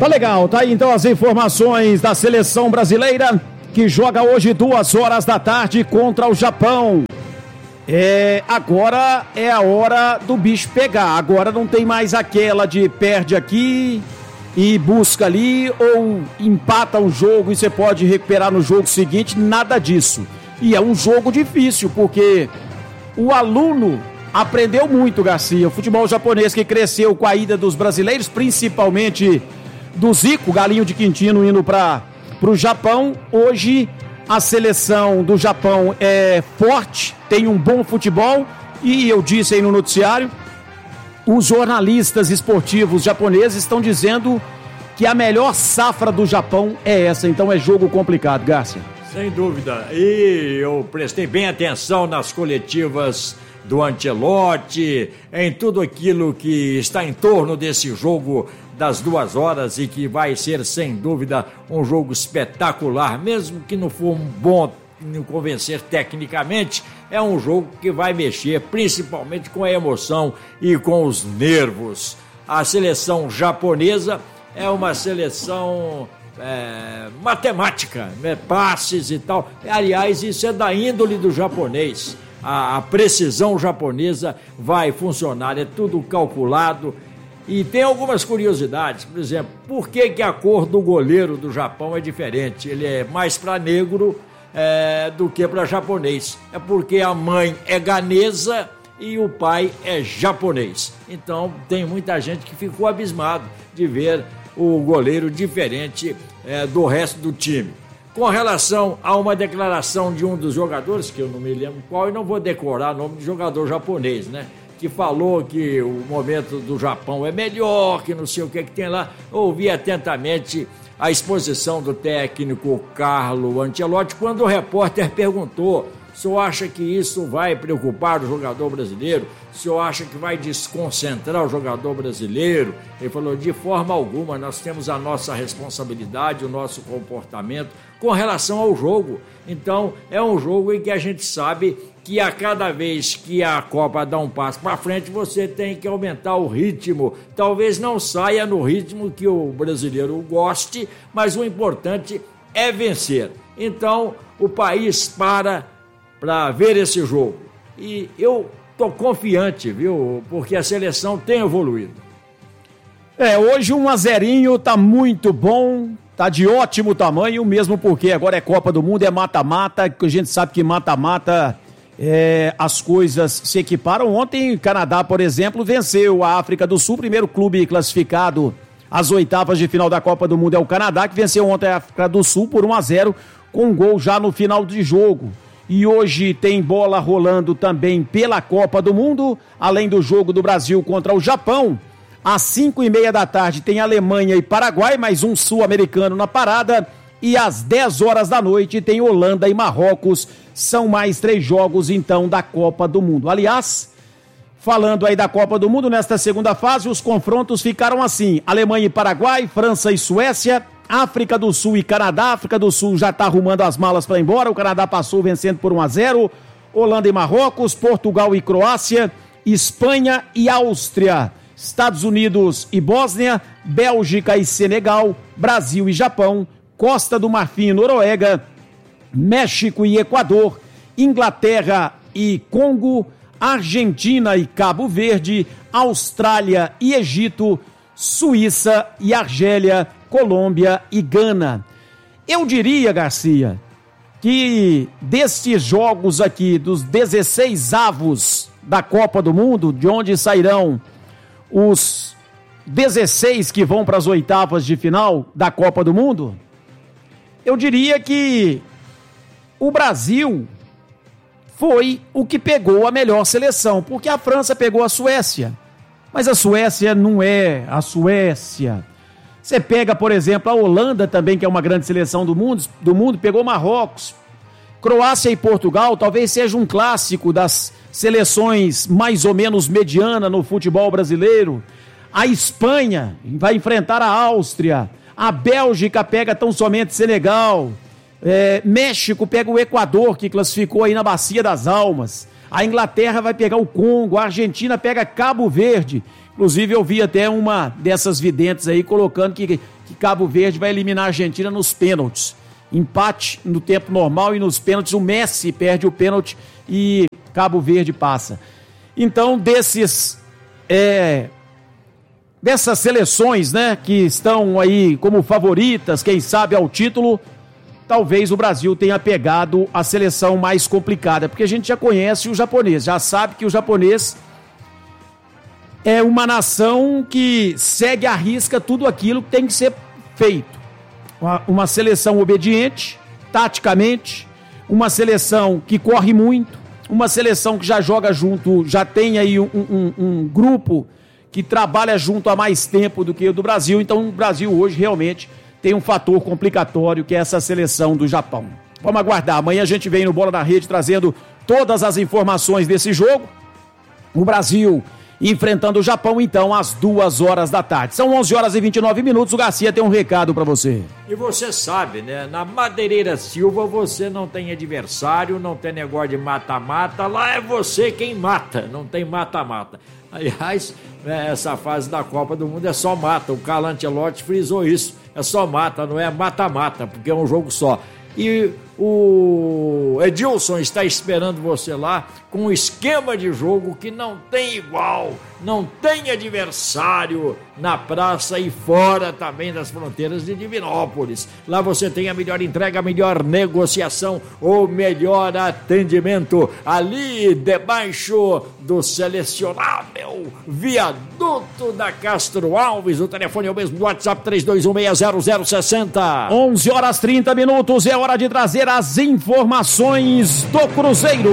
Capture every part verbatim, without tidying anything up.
legal, tá aí então as informações da seleção brasileira que joga hoje duas horas da tarde contra o Japão. É, agora é a hora do bicho pegar, agora não tem mais aquela de perde aqui e busca ali ou empata um jogo e você pode recuperar no jogo seguinte, nada disso. E é um jogo difícil porque o aluno aprendeu muito, Garcia, o futebol japonês que cresceu com a ida dos brasileiros, principalmente do Zico, Galinho de Quintino indo para o Japão. Hoje a seleção do Japão é forte, tem um bom futebol e eu disse aí no noticiário, os jornalistas esportivos japoneses estão dizendo que a melhor safra do Japão é essa, então é jogo complicado, Garcia. Sem dúvida, e eu prestei bem atenção nas coletivas do Ancelotti, em tudo aquilo que está em torno desse jogo das duas horas e que vai ser, sem dúvida, um jogo espetacular, mesmo que não for um bom, não convencer tecnicamente, é um jogo que vai mexer principalmente com a emoção e com os nervos. A seleção japonesa é uma seleção é, matemática, né? Passes e tal, aliás, isso é da índole do japonês. A, a precisão japonesa vai funcionar, é tudo calculado. E tem algumas curiosidades, por exemplo, por que, que a cor do goleiro do Japão é diferente? Ele é mais para negro é, do que para japonês. É porque a mãe é ganesa e o pai é japonês. Então tem muita gente que ficou abismado de ver o goleiro diferente é, do resto do time. Com relação a uma declaração de um dos jogadores, que eu não me lembro qual, e não vou decorar o nome de jogador japonês, né? Que falou que o momento do Japão é melhor, que não sei o que que tem lá. Ouvi atentamente a exposição do técnico Carlo Ancelotti quando o repórter perguntou: o senhor acha que isso vai preocupar o jogador brasileiro? O senhor acha que vai desconcentrar o jogador brasileiro? Ele falou: de forma alguma, nós temos a nossa responsabilidade, o nosso comportamento com relação ao jogo. Então, é um jogo em que a gente sabe que a cada vez que a Copa dá um passo para frente, você tem que aumentar o ritmo. Talvez não saia no ritmo que o brasileiro goste, mas o importante é vencer. Então, o país para para ver esse jogo. E eu tô confiante, viu? Porque a seleção tem evoluído. É, hoje um a zerinho tá muito bom, tá de ótimo tamanho, mesmo porque agora é Copa do Mundo, é mata-mata, que a gente sabe que mata-mata é, as coisas se equiparam. Ontem o Canadá, por exemplo, venceu a África do Sul, primeiro clube classificado às oitavas de final da Copa do Mundo é o Canadá, que venceu ontem a África do Sul por um a zero, com um gol já no final de jogo. E hoje tem bola rolando também pela Copa do Mundo, além do jogo do Brasil contra o Japão. Às cinco e meia da tarde tem Alemanha e Paraguai, mais um sul-americano na parada. E às dez horas da noite tem Holanda e Marrocos. São mais três jogos, então, da Copa do Mundo. Aliás, falando aí da Copa do Mundo, nesta segunda fase, os confrontos ficaram assim: Alemanha e Paraguai, França e Suécia, África do Sul e Canadá. África do Sul já está arrumando as malas para ir embora. O Canadá passou vencendo por um a zero. Holanda e Marrocos, Portugal e Croácia, Espanha e Áustria, Estados Unidos e Bósnia, Bélgica e Senegal, Brasil e Japão, Costa do Marfim e Noruega, México e Equador, Inglaterra e Congo, Argentina e Cabo Verde, Austrália e Egito, Suíça e Argélia, Colômbia e Gana. Eu diria, Garcia, que destes jogos aqui, dos dezesseis avos da Copa do Mundo, de onde sairão os dezesseis que vão para as oitavas de final da Copa do Mundo, eu diria que o Brasil foi o que pegou a melhor seleção, porque a França pegou a Suécia, mas a Suécia não é a Suécia. Você pega, por exemplo, a Holanda também, que é uma grande seleção do mundo, do mundo, pegou Marrocos. Croácia e Portugal talvez seja um clássico das seleções mais ou menos mediana no futebol brasileiro. A Espanha vai enfrentar a Áustria. A Bélgica pega tão somente Senegal. É, México pega o Equador, que classificou aí na Bacia das Almas. A Inglaterra vai pegar o Congo. A Argentina pega Cabo Verde. Inclusive eu vi até uma dessas videntes aí colocando que que Cabo Verde vai eliminar a Argentina nos pênaltis. Empate no tempo normal e nos pênaltis o Messi perde o pênalti e Cabo Verde passa. Então, desses é, dessas seleções, né, que estão aí como favoritas, quem sabe ao título, talvez o Brasil tenha pegado a seleção mais complicada, porque a gente já conhece o japonês, já sabe que o japonês é uma nação que segue à risca tudo aquilo que tem que ser feito. Uma, uma seleção obediente, taticamente, uma seleção que corre muito, uma seleção que já joga junto, já tem aí um, um, um grupo que trabalha junto há mais tempo do que o do Brasil. Então o Brasil hoje realmente tem um fator complicatório, que é essa seleção do Japão. Vamos aguardar, amanhã a gente vem no Bola na Rede trazendo todas as informações desse jogo. O Brasil enfrentando o Japão, então, às duas horas da tarde. São onze horas e vinte e nove minutos, o Garcia tem um recado para você. E você sabe, né, na Madeireira Silva você não tem adversário, não tem negócio de mata-mata, lá é você quem mata, não tem mata-mata. Aliás, essa fase da Copa do Mundo é só mata, o Carlo Ancelotti frisou isso, é só mata, não é mata-mata, porque é um jogo só. E o Edilson está esperando você lá com um esquema de jogo que não tem igual, não tem adversário na praça e fora também das fronteiras de Divinópolis. Lá você tem a melhor entrega, a melhor negociação, o melhor atendimento ali debaixo do selecionável viaduto da Castro Alves. O telefone é o mesmo do WhatsApp, três dois um seis zero zero seis zero. onze horas e trinta minutos, é hora de trazer as informações do Cruzeiro.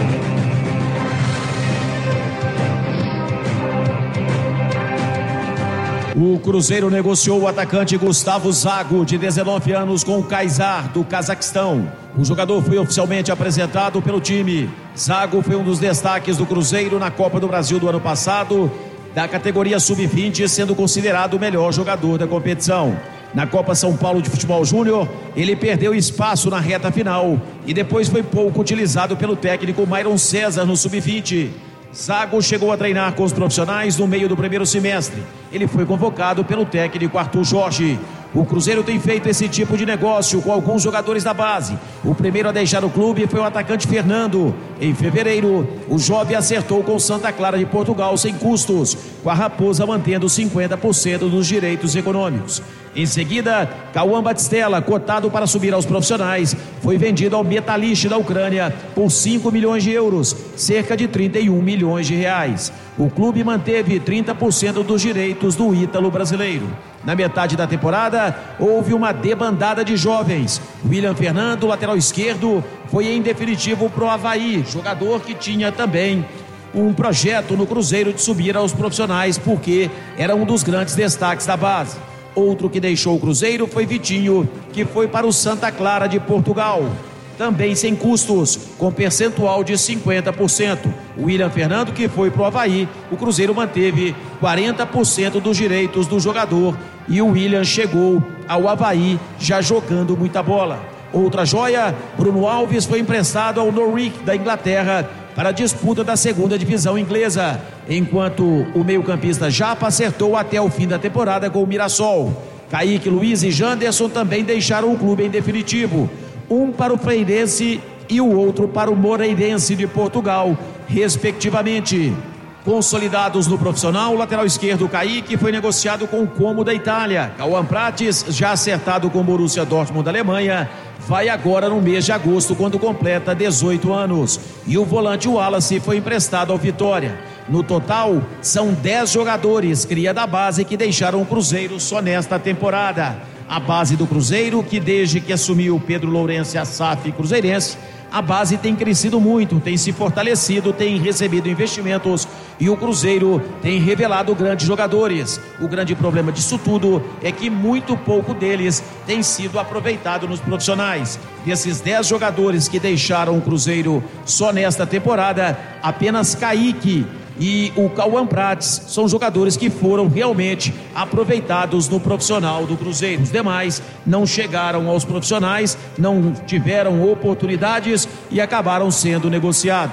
O Cruzeiro negociou o atacante Gustavo Zago, de dezenove anos, com o Kaysar, do Cazaquistão. O jogador foi oficialmente apresentado pelo time. Zago foi um dos destaques do Cruzeiro na Copa do Brasil do ano passado, da categoria sub vinte, sendo considerado o melhor jogador da competição. Na Copa São Paulo de Futebol Júnior, ele perdeu espaço na reta final e depois foi pouco utilizado pelo técnico Myron César no sub vinte. Zago chegou a treinar com os profissionais no meio do primeiro semestre. Ele foi convocado pelo técnico Arthur Jorge. O Cruzeiro tem feito esse tipo de negócio com alguns jogadores da base. O primeiro a deixar o clube foi o atacante Fernando. Em fevereiro, o jovem acertou com Santa Clara de Portugal sem custos, com a Raposa mantendo cinquenta por cento dos direitos econômicos. Em seguida, Cauã Batistella, cotado para subir aos profissionais, foi vendido ao Metalist da Ucrânia por cinco milhões de euros, cerca de trinta e um milhões de reais. O clube manteve trinta por cento dos direitos do ítalo brasileiro. Na metade da temporada, houve uma debandada de jovens. William Fernando, lateral esquerdo, foi em definitivo pro Avaí, jogador que tinha também um projeto no Cruzeiro de subir aos profissionais, porque era um dos grandes destaques da base. Outro que deixou o Cruzeiro foi Vitinho, que foi para o Santa Clara de Portugal, também sem custos, com percentual de cinquenta por cento. O William Fernando, que foi para o Avaí, o Cruzeiro manteve quarenta por cento dos direitos do jogador e o William chegou ao Avaí já jogando muita bola. Outra joia, Bruno Alves, foi emprestado ao Norwich da Inglaterra para a disputa da segunda divisão inglesa, enquanto o meio-campista Japa acertou até o fim da temporada com o Mirassol. Kaique, Luiz e Janderson também deixaram o clube em definitivo, um para o Freirense e o outro para o Moreirense de Portugal, respectivamente. Consolidados no profissional, o lateral esquerdo Kaique foi negociado com o Como da Itália. Cauã Prates, já acertado com o Borussia Dortmund da Alemanha, vai agora no mês de agosto, quando completa dezoito anos. E o volante Wallace foi emprestado ao Vitória. No total, são dez jogadores, cria da base, que deixaram o Cruzeiro só nesta temporada. A base do Cruzeiro, que desde que assumiu Pedro Lourenço a S A F cruzeirense, a base tem crescido muito, tem se fortalecido, tem recebido investimentos e o Cruzeiro tem revelado grandes jogadores. O grande problema disso tudo é que muito pouco deles tem sido aproveitado nos profissionais. Desses dez jogadores que deixaram o Cruzeiro só nesta temporada, apenas Kaique e o Cauã Prates são jogadores que foram realmente aproveitados no profissional do Cruzeiro. Os demais não chegaram aos profissionais, não tiveram oportunidades e acabaram sendo negociados.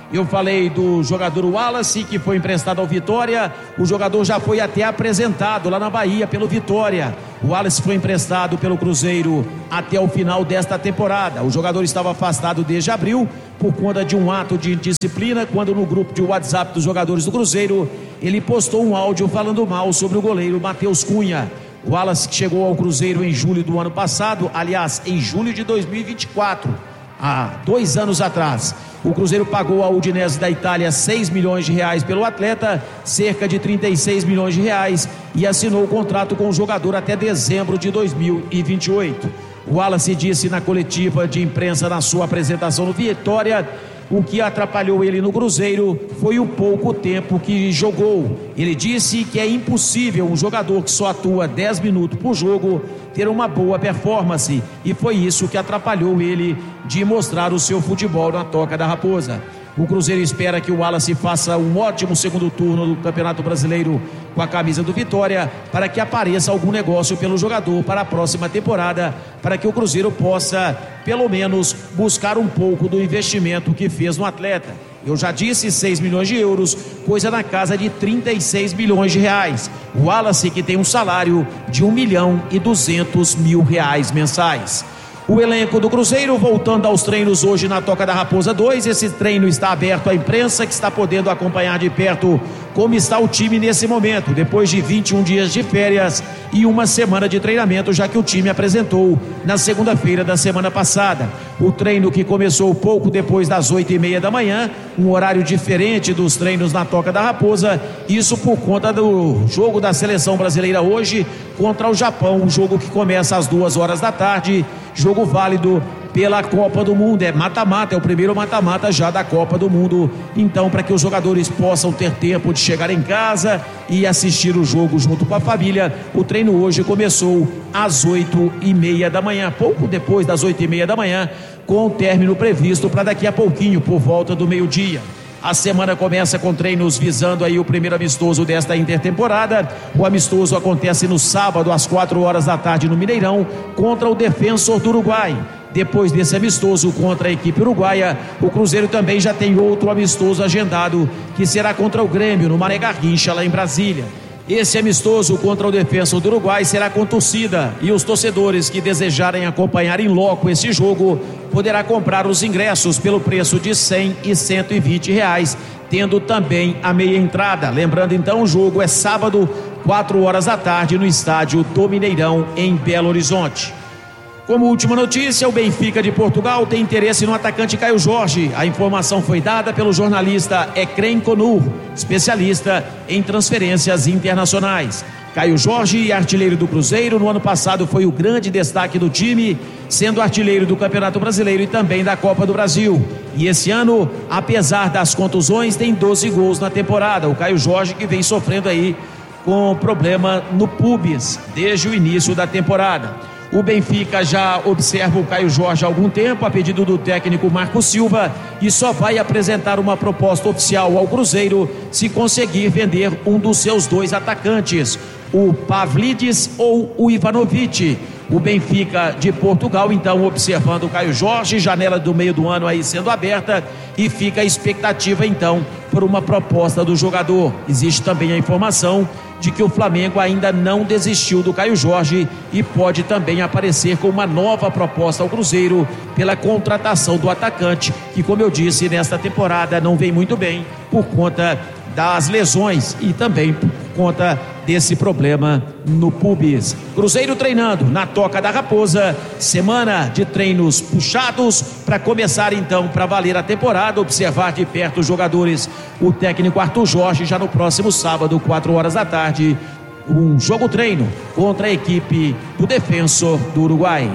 Eu falei do jogador Wallace, que foi emprestado ao Vitória. O jogador já foi até apresentado lá na Bahia pelo Vitória. O Wallace foi emprestado pelo Cruzeiro até o final desta temporada. O jogador estava afastado desde abril por conta de um ato de indisciplina, quando no grupo de WhatsApp dos jogadores do Cruzeiro, ele postou um áudio falando mal sobre o goleiro Matheus Cunha. O Wallace chegou ao Cruzeiro em julho do ano passado, aliás, em julho de dois mil e vinte e quatro, há dois anos atrás. O Cruzeiro pagou ao Udinese da Itália seis milhões de reais pelo atleta, cerca de trinta e seis milhões de reais, e assinou o contrato com o jogador até dezembro de dois mil e vinte e oito. O Wallace disse na coletiva de imprensa na sua apresentação no Vitória, o que atrapalhou ele no Cruzeiro foi o pouco tempo que jogou. Ele disse que é impossível um jogador que só atua dez minutos por jogo ter uma boa performance, e foi isso que atrapalhou ele de mostrar o seu futebol na Toca da Raposa. O Cruzeiro espera que o Wallace faça um ótimo segundo turno do Campeonato Brasileiro com a camisa do Vitória, para que apareça algum negócio pelo jogador para a próxima temporada, para que o Cruzeiro possa, pelo menos, buscar um pouco do investimento que fez no atleta. Eu já disse seis milhões de euros, coisa na casa de trinta e seis milhões de reais. O Wallace, que tem um salário de um milhão e duzentos mil reais mensais. O elenco do Cruzeiro voltando aos treinos hoje na Toca da Raposa dois. Esse treino está aberto à imprensa, que está podendo acompanhar de perto como está o time nesse momento, depois de vinte e um dias de férias e uma semana de treinamento, já que o time apresentou na segunda-feira da semana passada. O treino que começou pouco depois das oito e meia da manhã, um horário diferente dos treinos na Toca da Raposa, isso por conta do jogo da seleção brasileira hoje contra o Japão, um jogo que começa às duas horas da tarde, jogo válido pela Copa do Mundo, é mata-mata, é o primeiro mata-mata já da Copa do Mundo. Então, para que os jogadores possam ter tempo de chegar em casa e assistir o jogo junto com a família, o treino hoje começou às oito e meia da manhã, pouco depois das oito e meia da manhã, com o término previsto para daqui a pouquinho, por volta do meio-dia. A semana começa com treinos visando aí o primeiro amistoso desta intertemporada. O amistoso acontece no sábado às quatro horas da tarde no Mineirão, contra o Defensor do Uruguai. Depois desse amistoso contra a equipe uruguaia, o Cruzeiro também já tem outro amistoso agendado, que será contra o Grêmio no Mané Garrincha, lá em Brasília. Esse amistoso contra o Defensor do Uruguai será com torcida, e os torcedores que desejarem acompanhar em loco esse jogo poderá comprar os ingressos pelo preço de cem e cento e vinte reais, tendo também a meia entrada. Lembrando então, o jogo é sábado, quatro horas da tarde, no estádio do Mineirão, em Belo Horizonte. Como última notícia, o Benfica de Portugal tem interesse no atacante Caio Jorge. A informação foi dada pelo jornalista Ekrem Konur, especialista em transferências internacionais. Caio Jorge, artilheiro do Cruzeiro, no ano passado foi o grande destaque do time, sendo artilheiro do Campeonato Brasileiro e também da Copa do Brasil. E esse ano, apesar das contusões, tem doze gols na temporada. O Caio Jorge, que vem sofrendo aí com problema no pubis desde o início da temporada. O Benfica já observa o Caio Jorge há algum tempo, a pedido do técnico Marco Silva, e só vai apresentar uma proposta oficial ao Cruzeiro se conseguir vender um dos seus dois atacantes, o Pavlidis ou o Ivanovic. O Benfica de Portugal, então, observando o Caio Jorge, janela do meio do ano aí sendo aberta, e fica a expectativa, então, por uma proposta do jogador. Existe também a informação de que o Flamengo ainda não desistiu do Caio Jorge e pode também aparecer com uma nova proposta ao Cruzeiro pela contratação do atacante, que, como eu disse, nesta temporada não vem muito bem por conta das lesões e também por conta desse problema no pubis. Cruzeiro treinando na Toca da Raposa, semana de treinos puxados para começar então para valer a temporada, observar de perto os jogadores, o técnico Arthur Jorge, já no próximo sábado, quatro horas da tarde, um jogo treino contra a equipe do Defensor do Uruguai.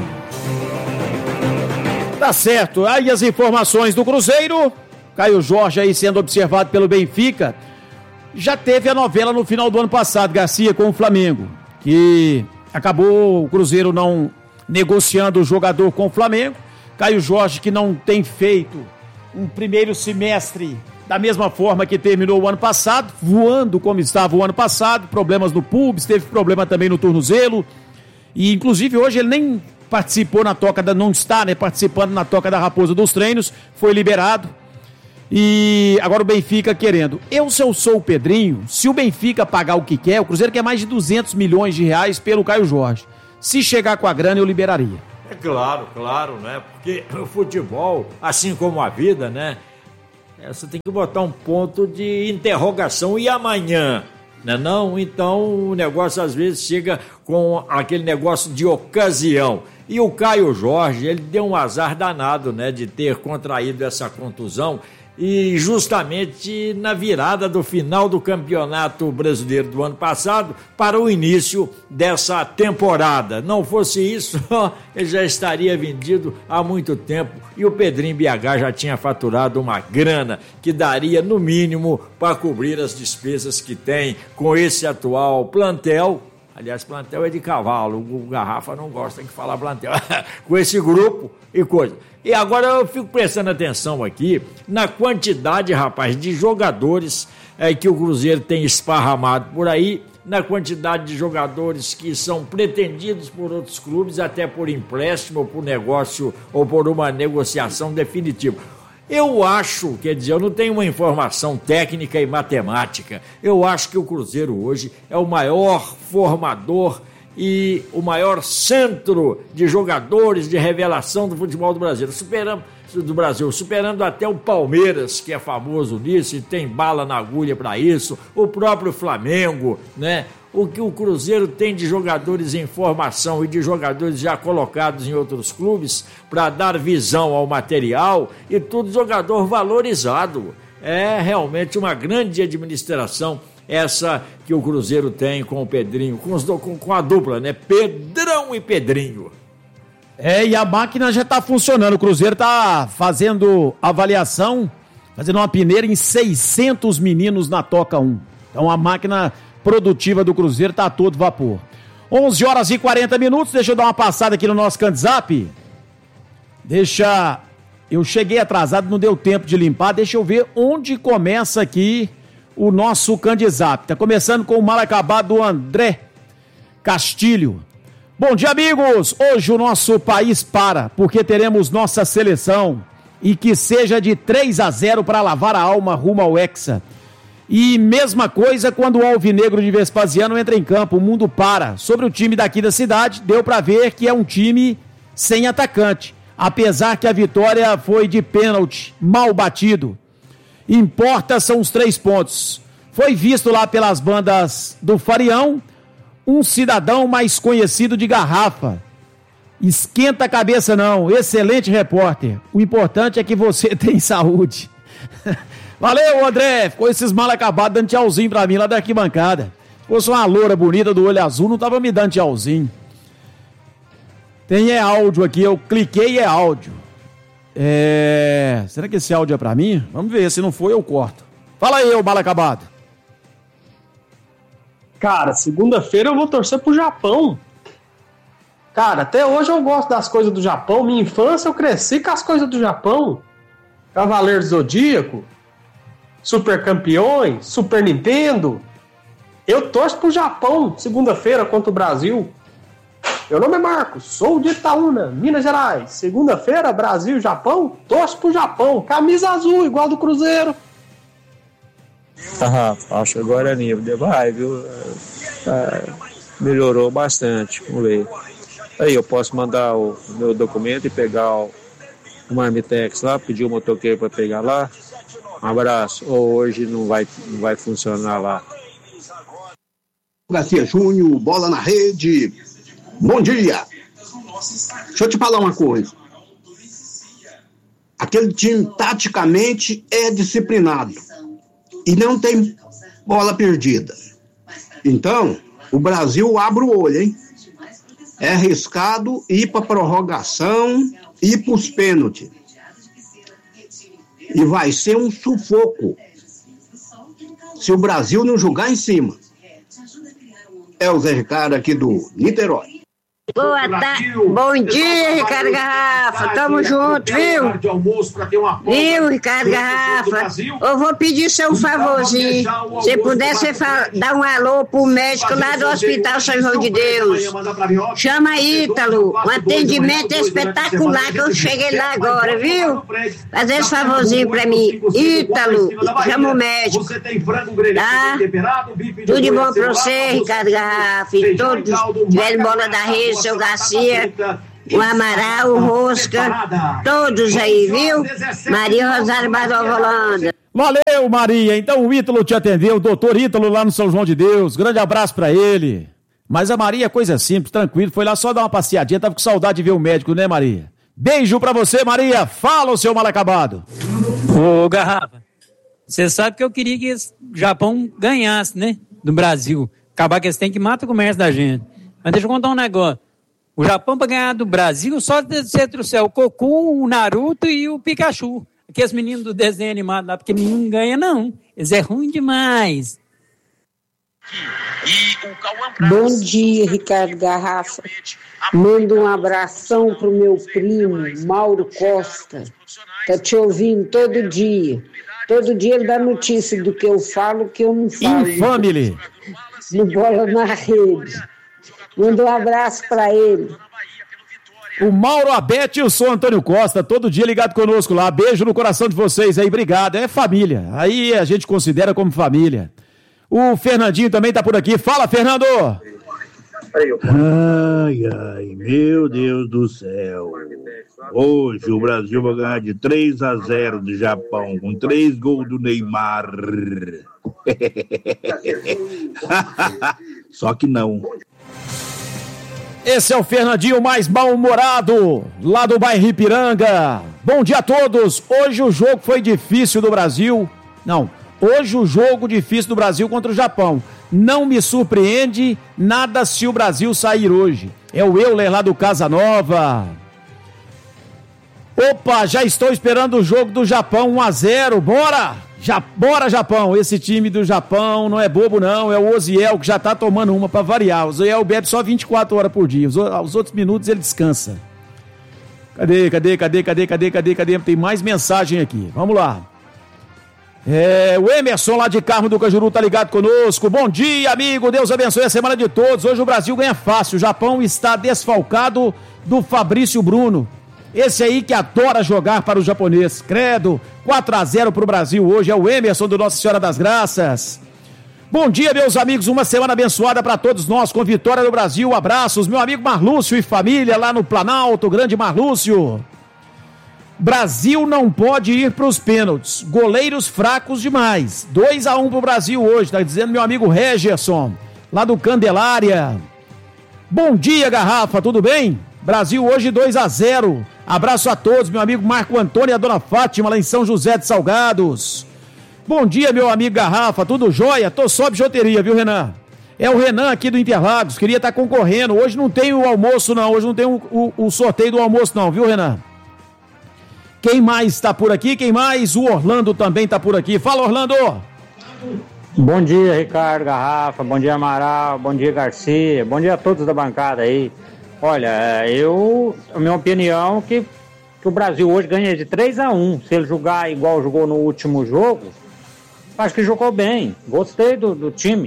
Tá certo, aí as informações do Cruzeiro, Caio Jorge aí sendo observado pelo Benfica. Já teve a novela no final do ano passado, Garcia, com o Flamengo, que acabou o Cruzeiro não negociando o jogador com o Flamengo. Caio Jorge, que não tem feito um primeiro semestre da mesma forma que terminou o ano passado, voando como estava o ano passado, problemas no pubis, teve problema também no tornozelo, e inclusive hoje ele nem participou na toca, da, não está né, participando na Toca da Raposa dos treinos, foi liberado. E agora o Benfica querendo. Eu, se eu sou o Pedrinho, se o Benfica pagar o que quer, o Cruzeiro quer mais de duzentos milhões de reais pelo Caio Jorge. Se chegar com a grana, eu liberaria. É claro, claro, né? Porque o futebol, assim como a vida, né? Você tem que botar um ponto de interrogação. E amanhã? Né não? Então o negócio às vezes chega com aquele negócio de ocasião. E o Caio Jorge, ele deu um azar danado, né? De ter contraído essa contusão. E justamente na virada do final do Campeonato Brasileiro do ano passado para o início dessa temporada. Não fosse isso, ele já estaria vendido há muito tempo e o Pedrinho B H já tinha faturado uma grana que daria no mínimo para cobrir as despesas que tem com esse atual plantel. Aliás, plantel é de cavalo, o Garrafa não gosta de falar plantel, com esse grupo e coisa. E agora eu fico prestando atenção aqui na quantidade, rapaz, de jogadores é, que o Cruzeiro tem esparramado por aí, na quantidade de jogadores que são pretendidos por outros clubes, até por empréstimo, ou por negócio, ou por uma negociação definitiva. Eu acho, quer dizer, eu não tenho uma informação técnica e matemática, eu acho que o Cruzeiro hoje é o maior formador e o maior centro de jogadores de revelação do futebol do Brasil, superando, do Brasil, superando até o Palmeiras, que é famoso nisso e tem bala na agulha para isso, o próprio Flamengo, né? O que o Cruzeiro tem de jogadores em formação e de jogadores já colocados em outros clubes para dar visão ao material e tudo jogador valorizado. É realmente uma grande administração essa que o Cruzeiro tem com o Pedrinho, com, os, com, com a dupla, né? Pedrão e Pedrinho. É, e a máquina já está funcionando. O Cruzeiro está fazendo avaliação, fazendo uma peneira em seiscentos meninos na Toca um. Então a máquina produtiva do Cruzeiro está a todo vapor. onze horas e quarenta minutos, deixa eu dar uma passada aqui no nosso WhatsApp. Deixa... Eu cheguei atrasado, não deu tempo de limpar, deixa eu ver onde começa aqui o nosso Candizap. Tá começando com o mal acabado do André Castilho. Bom dia, amigos! Hoje o nosso país para, porque teremos nossa seleção e que seja de três a zero para lavar a alma rumo ao Hexa. E mesma coisa quando o Alvinegro de Vespasiano entra em campo, o mundo para. Sobre o time daqui da cidade, deu para ver que é um time sem atacante, apesar que a vitória foi de pênalti, mal batido. Importa são os três pontos. Foi visto lá pelas bandas do Farião um cidadão mais conhecido de Garrafa. Esquenta a cabeça não, excelente repórter. O importante é que você tem saúde. Valeu, André, ficou esses mal acabados dando tchauzinho pra mim lá da arquibancada. Se fosse uma loura bonita do olho azul, não tava me dando tchauzinho. Tem é áudio aqui, eu cliquei e é áudio. É... Será que esse áudio é pra mim? Vamos ver, se não for eu corto. Fala aí, ô mal acabado. Cara, segunda-feira eu vou torcer pro Japão. Cara, até hoje eu gosto das coisas do Japão. Minha infância eu cresci com as coisas do Japão. Cavaleiro do Zodíaco, Super Campeões, Super Nintendo. Eu torço pro Japão, segunda-feira contra o Brasil. Meu nome é Marcos, sou de Itaúna, Minas Gerais. Segunda-feira, Brasil e Japão, torço pro Japão. Camisa azul, igual do Cruzeiro. Ah, acho que agora é nível. Vai, viu? Ah, melhorou bastante. Vamos ver. Aí eu posso mandar o meu documento e pegar o, o Marmitex lá, pedir o motoqueiro para pegar lá. Um abraço. Ou hoje não vai, não vai funcionar lá. Garcia Júnior, bola na rede. Bom dia. Deixa eu te falar uma coisa. Aquele time taticamente é disciplinado e não tem bola perdida. Então, o Brasil abre o olho, hein? É arriscado ir para prorrogação, ir para os pênaltis. E vai ser um sufoco se o Brasil não jogar em cima. É o Zé Ricardo aqui do Niterói. Boa tarde, bom dia, Ricardo Garrafa, tamo junto, viu? Viu, Ricardo Garrafa? Eu vou pedir seu favorzinho, se pudesse dar um alô pro médico lá do Hospital São João de Deus. Chama Ítalo, um atendimento espetacular que eu cheguei lá agora, viu? Fazer esse favorzinho pra mim, Ítalo, chama o médico, tá? Tudo de bom pra você, Ricardo Garrafa, e todos, velho Bola da Rede, seu Garcia, o Amaral, o Rosca, todos aí, viu? Maria Rosário Badova Holanda. Valeu, Maria. Então o Ítalo te atendeu, o doutor Ítalo lá no São João de Deus. Grande abraço pra ele. Mas a Maria é coisa simples, tranquilo, foi lá só dar uma passeadinha, tava com saudade de ver o médico, né, Maria? Beijo pra você, Maria. Fala, o seu mal acabado. Ô, Garrafa, você sabe que eu queria que o Japão ganhasse, né? Do Brasil. Acabar que eles têm que matar o comércio da gente. Mas deixa eu contar um negócio. O Japão, para ganhar do Brasil, só você trouxer o Cocoon, o Naruto e o Pikachu. Aqueles meninos do desenho animado lá, porque não ganha, não. Eles é ruim demais. Bom dia, Ricardo Garrafa. Manda um abração pro meu primo, Mauro Costa. Tá te ouvindo todo dia. Todo dia ele dá notícia do que eu falo, que eu não falo. Infamily. No Bola na Rede. Manda um abraço pra ele. O Mauro Abete e o São Antônio Costa, todo dia ligado conosco lá. Beijo no coração de vocês aí, obrigado. É família, aí a gente considera como família. O Fernandinho também tá por aqui. Fala, Fernando! Ai, ai, meu Deus do céu. Hoje o Brasil vai ganhar de três a zero do Japão, com três gols do Neymar. Só que não. Esse é o Fernandinho mais mal-humorado, lá do bairro Ipiranga. Bom dia a todos. Hoje o jogo foi difícil do Brasil. Não, hoje o jogo difícil do Brasil contra o Japão. Não me surpreende nada se o Brasil sair hoje. É o Euler lá do Casa Nova. Opa, já estou esperando o jogo do Japão, um a zero. Bora! Já, bora, Japão! Esse time do Japão não é bobo, não. É o Oziel que já tá tomando uma pra variar. O Oziel bebe só vinte e quatro horas por dia. Os, os outros minutos ele descansa. Cadê, cadê, cadê, cadê, cadê, cadê, cadê? Tem mais mensagem aqui. Vamos lá. É, o Emerson lá de Carmo do Cajuru tá ligado conosco. Bom dia, amigo. Deus abençoe a semana de todos. Hoje o Brasil ganha fácil. O Japão está desfalcado do Fabrício Bruno. Esse aí que adora jogar para o japonês. Credo, quatro a zero para o Brasil hoje. É o Emerson do Nossa Senhora das Graças. Bom dia, meus amigos. Uma semana abençoada para todos nós com vitória do Brasil. Abraços, meu amigo Marlúcio e família lá no Planalto. Grande Marlúcio. Brasil não pode ir para os pênaltis. Goleiros fracos demais. dois a um para o Brasil hoje. Tá dizendo meu amigo Regerson, lá do Candelária. Bom dia, Garrafa. Tudo bem? Brasil hoje dois a zero. Abraço a todos, meu amigo Marco Antônio e a dona Fátima, lá em São José de Salgados. Bom dia, meu amigo Garrafa, tudo jóia? Tô só bijuteria, viu, Renan? É o Renan aqui do Interlagos, queria estar concorrendo. Hoje não tem o almoço, não. Hoje não tem o, o, o sorteio do almoço, não, viu, Renan? Quem mais está por aqui? Quem mais? O Orlando também está por aqui. Fala, Orlando! Bom dia, Ricardo Garrafa. Bom dia, Amaral. Bom dia, Garcia. Bom dia a todos da bancada aí. Olha, eu, a minha opinião é que, que o Brasil hoje ganha de três a um. Se ele jogar igual jogou no último jogo, acho que jogou bem. Gostei do, do time.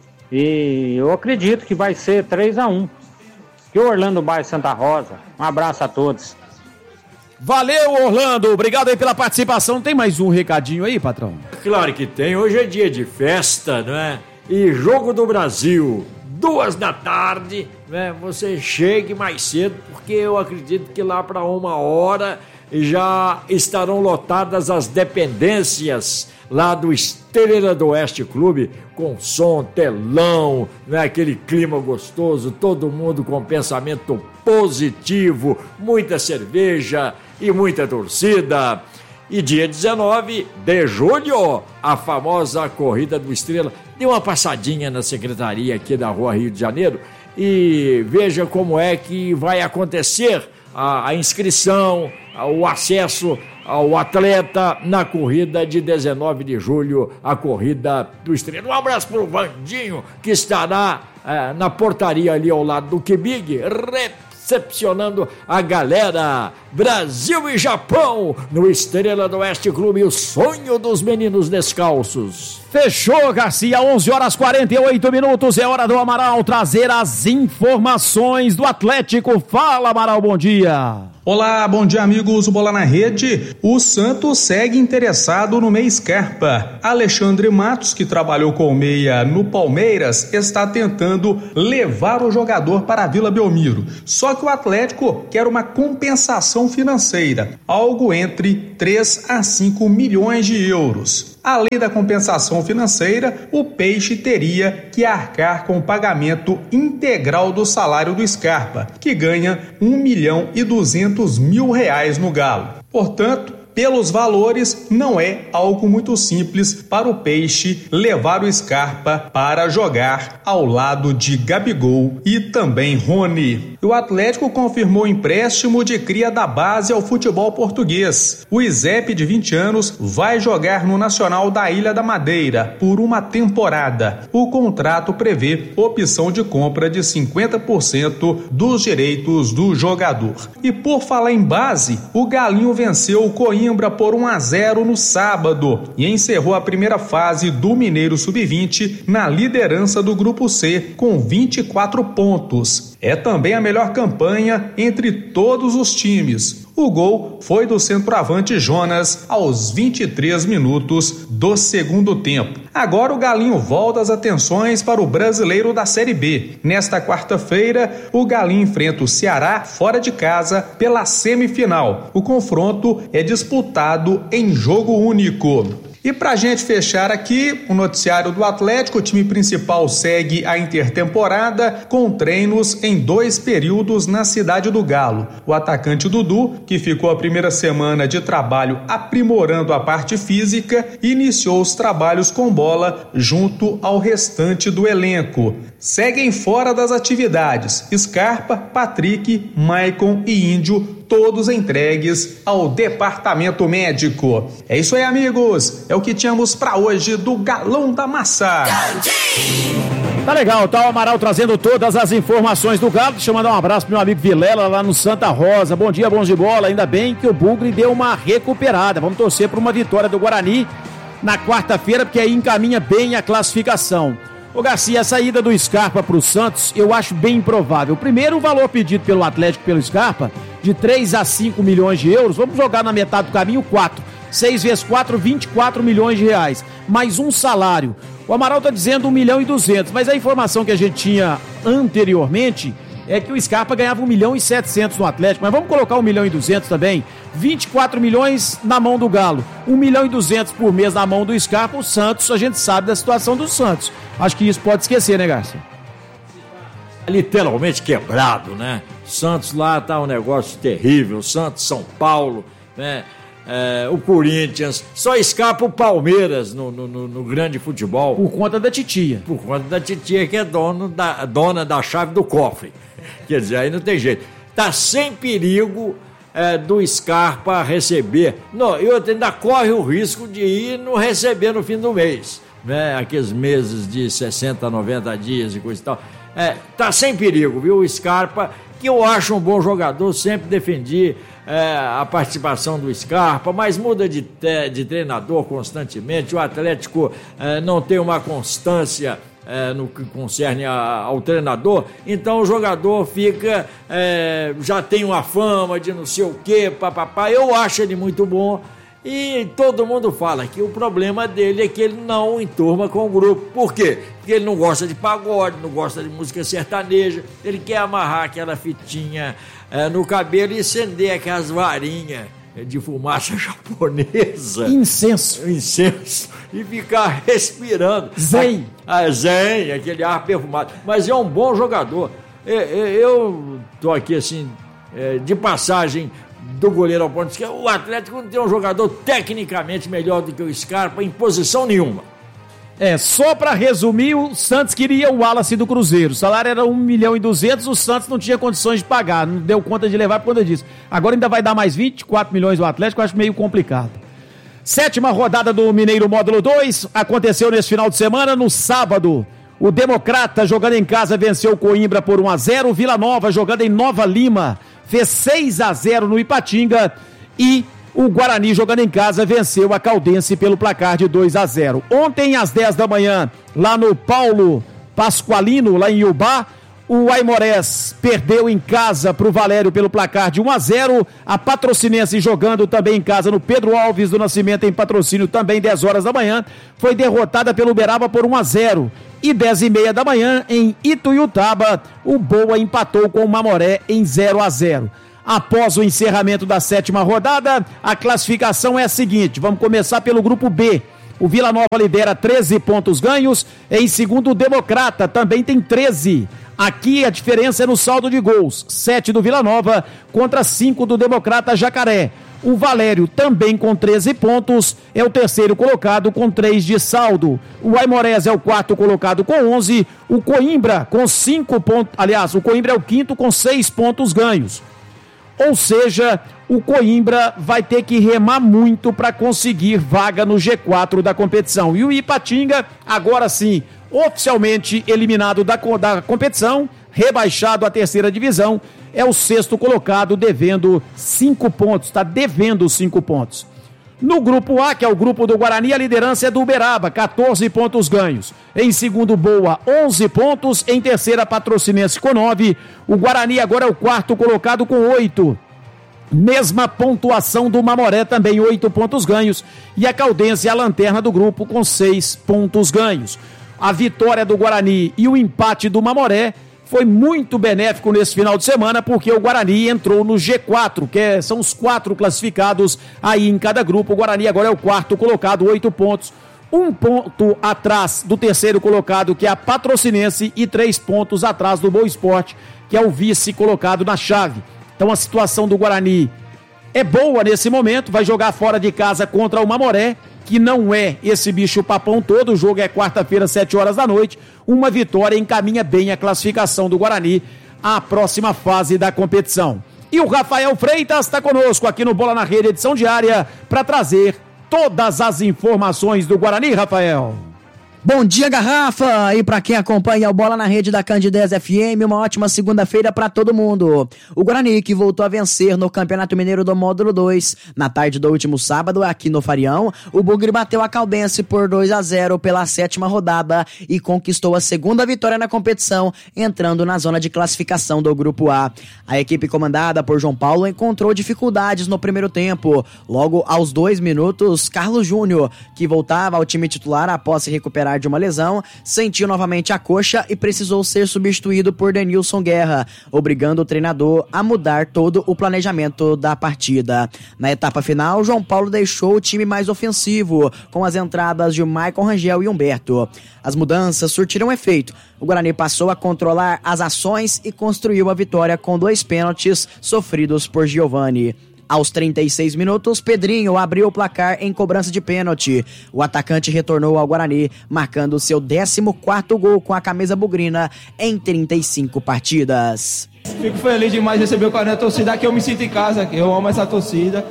E eu acredito que vai ser três a um. Que o Orlando Bairro Santa Rosa. Um abraço a todos. Valeu, Orlando. Obrigado aí pela participação. Tem mais um recadinho aí, patrão? Claro que tem. Hoje é dia de festa, não é? E jogo do Brasil. Duas da tarde, né? Você chegue mais cedo, porque eu acredito que lá para uma hora já estarão lotadas as dependências lá do Estrela do Oeste Clube, com som, telão, né? Aquele clima gostoso, todo mundo com pensamento positivo, muita cerveja e muita torcida. E dia dezenove de julho, a famosa Corrida do Estrela. Dê uma passadinha na secretaria aqui da Rua Rio de Janeiro e veja como é que vai acontecer a, a inscrição, o acesso ao atleta na corrida de dezenove de julho, a Corrida do Estrela. Um abraço para o Vandinho, que estará é, na portaria ali ao lado do Kibig, recepcionando a galera. Brasil e Japão no Estrela do Oeste Clube, o sonho dos meninos descalços. Fechou, Garcia, onze horas e quarenta e oito minutos, é hora do Amaral trazer as informações do Atlético. Fala, Amaral, bom dia. Olá, bom dia, amigos do Bola na Rede. O Santos segue interessado no meia Scarpa. Alexandre Matos, que trabalhou com o meia no Palmeiras, está tentando levar o jogador para a Vila Belmiro. Só que o Atlético quer uma compensação financeira, algo entre três a cinco milhões de euros. Além da compensação financeira, o Peixe teria que arcar com o pagamento integral do salário do Scarpa, que ganha um milhão e duzentos mil reais no Galo. Portanto, pelos valores, não é algo muito simples para o Peixe levar o Scarpa para jogar ao lado de Gabigol e também Rony. O Atlético confirmou o empréstimo de cria da base ao futebol português. O Izep, de vinte anos, vai jogar no Nacional da Ilha da Madeira por uma temporada. O contrato prevê opção de compra de cinquenta por cento dos direitos do jogador. E por falar em base, o Galinho venceu o Coimbra por um a zero no sábado e encerrou a primeira fase do Mineiro sub vinte na liderança do Grupo C com vinte e quatro pontos. É também a melhor campanha entre todos os times. O gol foi do centroavante Jonas aos vinte e três minutos do segundo tempo. Agora o Galinho volta as atenções para o Brasileiro da Série B. Nesta quarta-feira, o Galinho enfrenta o Ceará fora de casa pela semifinal. O confronto é disputado em jogo único. E pra gente fechar aqui, o noticiário do Atlético, o time principal segue a intertemporada com treinos em dois períodos na Cidade do Galo. O atacante Dudu, que ficou a primeira semana de trabalho aprimorando a parte física, iniciou os trabalhos com bola junto ao restante do elenco. Seguem fora das atividades Scarpa, Patrick, Maicon e Índio, todos entregues ao departamento médico. É isso aí, amigos. É o que tínhamos pra hoje do Galão da Massa. Tá legal, tá o Amaral trazendo todas as informações do Galo. Deixa eu mandar um abraço pro meu amigo Vilela lá no Santa Rosa. Bom dia, bons de bola. Ainda bem que o Bugre deu uma recuperada. Vamos torcer por uma vitória do Guarani na quarta-feira, porque aí encaminha bem a classificação. Ô Garcia, a saída do Scarpa pro Santos eu acho bem improvável. Primeiro, o valor pedido pelo Atlético pelo Scarpa, de três a cinco milhões de euros, vamos jogar na metade do caminho quatro. seis vezes quatro, vinte e quatro milhões de reais. Mais um salário. O Amaral tá dizendo um milhão e duzentos, mas a informação que a gente tinha anteriormente é que o Scarpa ganhava um milhão e setecentos no Atlético, mas vamos colocar um milhão e duzentos também. vinte e quatro milhões na mão do Galo, um milhão e duzentos por mês na mão do Scarpa. O Santos, a gente sabe da situação do Santos. Acho que isso pode esquecer, né, Garcia? Literalmente quebrado, né? Santos lá tá um negócio terrível. Santos, São Paulo, né? É, o Corinthians, só escapa o Palmeiras no, no, no, no grande futebol. Por conta da titia. Por conta da titia, que é dono da, dona da chave do cofre. Quer dizer, aí não tem jeito. Tá sem perigo é, do Scarpa receber. Não, e outro ainda corre o risco de ir não receber no fim do mês, né? Aqueles meses de sessenta, noventa dias e coisa e tal. É, tá sem perigo, viu? O Scarpa, que eu acho um bom jogador, sempre defendi é, a participação do Scarpa, mas muda de, de treinador constantemente. O Atlético é, não tem uma constância é, no que concerne a, ao treinador, então o jogador fica, é, já tem uma fama de não sei o que, papapá. Eu acho ele muito bom. E todo mundo fala que o problema dele é que ele não enturma com o grupo. Por quê? Porque ele não gosta de pagode, não gosta de música sertaneja. Ele quer amarrar aquela fitinha é, no cabelo e acender aquelas varinhas de fumaça japonesa. Incenso. Incenso. E ficar respirando. Zen. Ah, zen, aquele ar perfumado. Mas é um bom jogador. Eu tô aqui assim, de passagem do goleiro ao ponto de esquerda. O Atlético não tem um jogador tecnicamente melhor do que o Scarpa em posição nenhuma. É, só pra resumir, o Santos queria o Wallace do Cruzeiro. O salário era um milhão e duzentos, o Santos não tinha condições de pagar, não deu conta de levar por conta disso. Agora ainda vai dar mais vinte e quatro milhões do Atlético, eu acho meio complicado. Sétima rodada do Mineiro Módulo dois aconteceu nesse final de semana, no sábado. O Democrata, jogando em casa, venceu o Coimbra por um a zero. O Vila Nova, jogando em Nova Lima, fez seis a zero no Ipatinga. E o Guarani, jogando em casa, venceu a Caldense pelo placar de dois a zero. Ontem, às dez da manhã, lá no Paulo Pasqualino, lá em Iubá, o Aimorés perdeu em casa para o Valério pelo placar de um a zero. A Patrocinense, jogando também em casa no Pedro Alves do Nascimento, em Patrocínio, também dez horas da manhã, foi derrotada pelo Uberaba por um a zero. E dez e meia da manhã, em Ituiutaba, o Boa empatou com o Mamoré em zero a zero. Após o encerramento da sétima rodada, a classificação é a seguinte: vamos começar pelo grupo B. O Vila Nova lidera treze pontos ganhos. Em segundo, o Democrata também tem treze. Aqui a diferença é no saldo de gols. sete do Vila Nova contra cinco do Democrata Jacaré. O Valério, também com treze pontos, é o terceiro colocado com três de saldo. O Aimorés é o quarto colocado com onze. O Coimbra com cinco pontos. Aliás, o Coimbra é o quinto com seis pontos ganhos. Ou seja, o Coimbra vai ter que remar muito para conseguir vaga no G quatro da competição. E o Ipatinga, agora sim, oficialmente eliminado da, da competição, rebaixado à terceira divisão, é o sexto colocado, devendo cinco pontos, está devendo cinco pontos. No grupo A, que é o grupo do Guarani, a liderança é do Uberaba, quatorze pontos ganhos. Em segundo, Boa, onze pontos. Em terceira, Patrocinense com nove. O Guarani agora é o quarto colocado com oito. Mesma pontuação do Mamoré, também oito pontos ganhos. E a Caldense é a lanterna do grupo com seis pontos ganhos. A vitória do Guarani e o empate do Mamoré foi muito benéfico nesse final de semana, porque o Guarani entrou no G quatro, que é, são os quatro classificados aí em cada grupo. O Guarani agora é o quarto colocado, oito pontos. Um ponto atrás do terceiro colocado, que é a Patrocinense, e três pontos atrás do Boa Esporte, que é o vice colocado na chave. Então a situação do Guarani é boa nesse momento, vai jogar fora de casa contra o Mamoré, que não é esse bicho papão todo. O jogo é quarta-feira, sete horas da noite. Uma vitória encaminha bem a classificação do Guarani à próxima fase da competição. E o Rafael Freitas está conosco aqui no Bola na Rede, edição diária, para trazer todas as informações do Guarani. Rafael. Bom dia, Garrafa! E para quem acompanha o Bola na Rede da Candidez F M, uma ótima segunda-feira para todo mundo. O Guarani, que voltou a vencer no Campeonato Mineiro do Módulo dois. Na tarde do último sábado, aqui no Farião, o Bugre bateu a Caldense por dois a zero pela sétima rodada e conquistou a segunda vitória na competição, entrando na zona de classificação do Grupo A. A equipe comandada por João Paulo encontrou dificuldades no primeiro tempo. Logo aos dois minutos, Carlos Júnior, que voltava ao time titular após se recuperar de uma lesão, sentiu novamente a coxa e precisou ser substituído por Denilson Guerra, obrigando o treinador a mudar todo o planejamento da partida. Na etapa final, João Paulo deixou o time mais ofensivo, com as entradas de Maicon Rangel e Humberto. As mudanças surtiram efeito. O Guarani passou a controlar as ações e construiu a vitória com dois pênaltis sofridos por Giovani. Aos trinta e seis minutos, Pedrinho abriu o placar em cobrança de pênalti. O atacante retornou ao Guarani, marcando seu décimo quarto gol com a camisa bugrina em trinta e cinco partidas. Fico feliz demais de receber o carinho da torcida, que eu me sinto em casa, eu amo essa torcida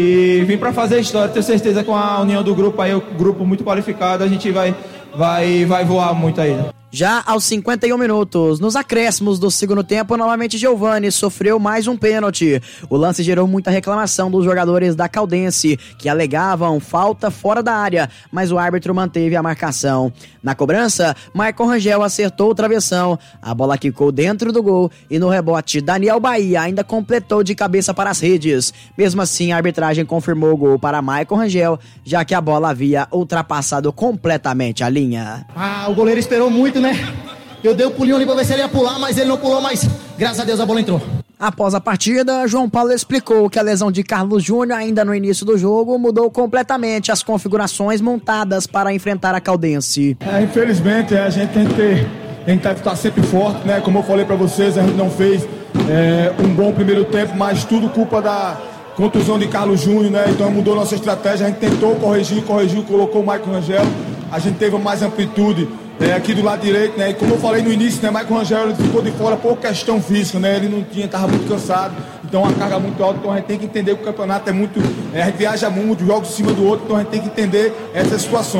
e vim para fazer história. Tenho certeza que com a união do grupo aí, o grupo muito qualificado, a gente vai, vai, vai voar muito aí. Já aos cinquenta e um minutos, nos acréscimos do segundo tempo, novamente Giovani sofreu mais um pênalti. O lance gerou muita reclamação dos jogadores da Caldense, que alegavam falta fora da área, mas o árbitro manteve a marcação. Na cobrança, Maicon Rangel acertou o travessão, a bola quicou dentro do gol e no rebote, Daniel Bahia ainda completou de cabeça para as redes. Mesmo assim, a arbitragem confirmou o gol para Maicon Rangel, já que a bola havia ultrapassado completamente a linha. Ah, o goleiro esperou muito, né? Eu dei o pulinho ali pra ver se ele ia pular, mas ele não pulou, mas graças a Deus a bola entrou. Após a partida, João Paulo explicou que a lesão de Carlos Júnior, ainda no início do jogo, mudou completamente as configurações montadas para enfrentar a Caldense. É, infelizmente, a gente tem que ter, tem que estar sempre forte, né? Como eu falei pra vocês, a gente não fez é, um bom primeiro tempo, mas tudo culpa da contusão de Carlos Júnior, né? Então mudou nossa estratégia, a gente tentou corrigir, corrigiu, colocou o Maicon Rangel, a gente teve mais amplitude É, aqui do lado direito, né? E como eu falei no início, né? Maicon Rangel ficou de fora por questão física, né? Ele não tinha, estava muito cansado, então uma carga muito alta. Então a gente tem que entender que o campeonato é muito. É, a gente viaja muito, joga em cima do outro, então a gente tem que entender essas situações.